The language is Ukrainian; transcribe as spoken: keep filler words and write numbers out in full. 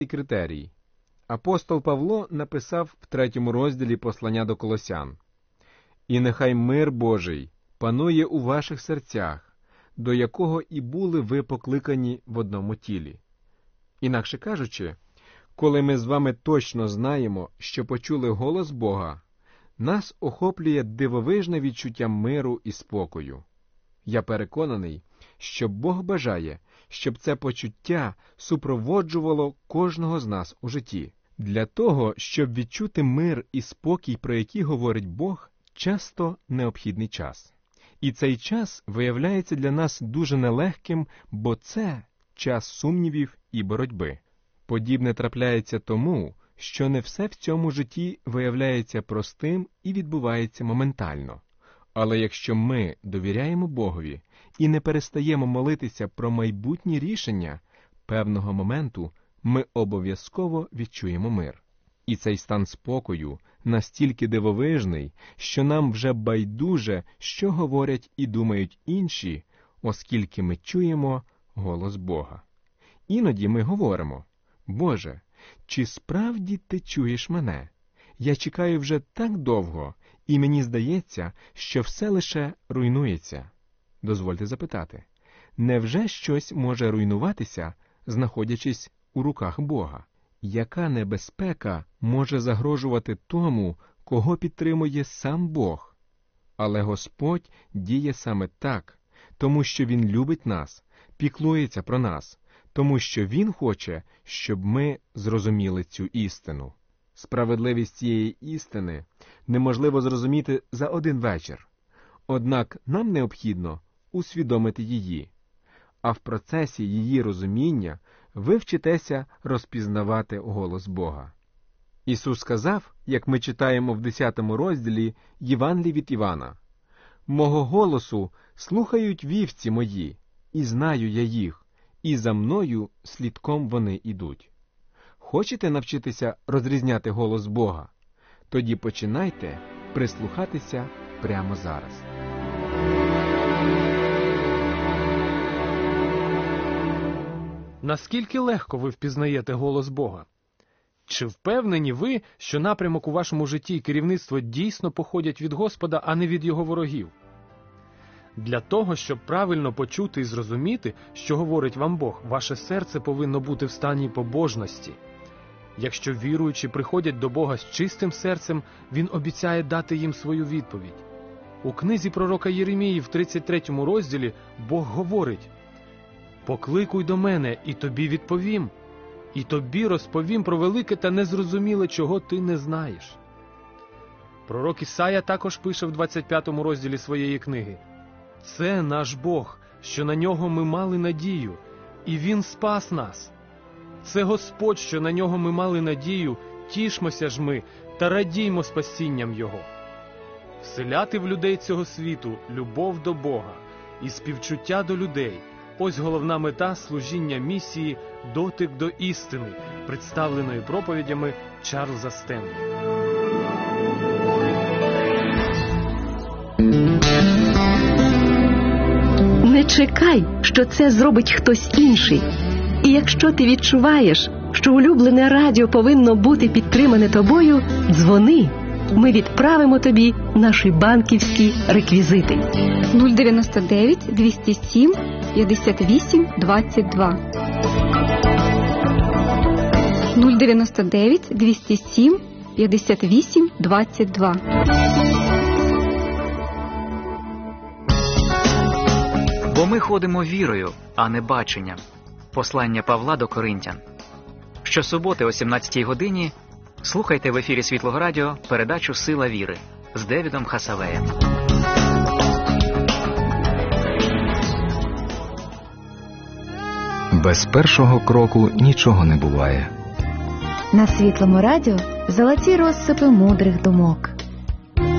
критерій. Апостол Павло написав в третьому розділі послання до Колосян: «І нехай мир Божий панує у ваших серцях, до якого і були ви покликані в одному тілі». Інакше кажучи, коли ми з вами точно знаємо, що почули голос Бога, нас охоплює дивовижне відчуття миру і спокою. Я переконаний, що Бог бажає, щоб це почуття супроводжувало кожного з нас у житті. Для того, щоб відчути мир і спокій, про які говорить Бог, часто необхідний час. І цей час виявляється для нас дуже нелегким, бо це час сумнівів і боротьби. Подібне трапляється тому, що не все в цьому житті виявляється простим і відбувається моментально. Але якщо ми довіряємо Богові і не перестаємо молитися про майбутні рішення, певного моменту ми обов'язково відчуємо мир. І цей стан спокою настільки дивовижний, що нам вже байдуже, що говорять і думають інші, оскільки ми чуємо голос Бога. Іноді ми говоримо: «Боже, чи справді ти чуєш мене? Я чекаю вже так довго, і мені здається, що все лише руйнується». Дозвольте запитати, невже щось може руйнуватися, знаходячись у руках Бога? Яка небезпека може загрожувати тому, кого підтримує сам Бог? Але Господь діє саме так, тому що Він любить нас, піклується про нас, тому що Він хоче, щоб ми зрозуміли цю істину. Справедливість цієї істини неможливо зрозуміти за один вечір. Однак нам необхідно усвідомити її, а в процесі її розуміння ви вчитеся розпізнавати голос Бога. Ісус сказав, як ми читаємо в десятому розділі Євангелії від Івана: «Мого голосу слухають вівці мої, і знаю я їх, і за мною слідком вони ідуть». Хочете навчитися розрізняти голос Бога? Тоді починайте прислухатися прямо зараз. Наскільки легко ви впізнаєте голос Бога? Чи впевнені ви, що напрямок у вашому житті і керівництво дійсно походять від Господа, а не від Його ворогів? Для того, щоб правильно почути і зрозуміти, що говорить вам Бог, ваше серце повинно бути в стані побожності. Якщо віруючі приходять до Бога з чистим серцем, Він обіцяє дати їм свою відповідь. У книзі пророка Єремії в тридцять третьому розділі Бог говорить: «Покликуй до мене, і тобі відповім, і тобі розповім про велике та незрозуміле, чого ти не знаєш». Пророк Ісая також пише в двадцять п'ятому розділі своєї книги: «Це наш Бог, що на нього ми мали надію, і Він спас нас. Це Господь, що на нього ми мали надію, тішмося ж ми та радіймо спасінням Його». Вселяти в людей цього світу любов до Бога і співчуття до людей – ось головна мета служіння місії «Дотик до істини», представленої проповідями Чарльза Стенлі. Не чекай, що це зробить хтось інший. І якщо ти відчуваєш, що улюблене радіо повинно бути підтримане тобою, дзвони. Ми відправимо тобі наші банківські реквізити. нуль дев'яносто дев'ять двісті сім п'ятдесят вісім двадцять два. нуль дев'яносто дев'ять двісті сім п'ятдесят вісім двадцять два. Бо ми ходимо вірою, а не баченням. Послання Павла до Коринтян. Щосуботи о сімнадцятій годині слухайте в ефірі Світлого Радіо передачу «Сила віри» з Девідом Хасавеєм. Без першого кроку нічого не буває. На Світлому Радіо золоті розсипи мудрих думок.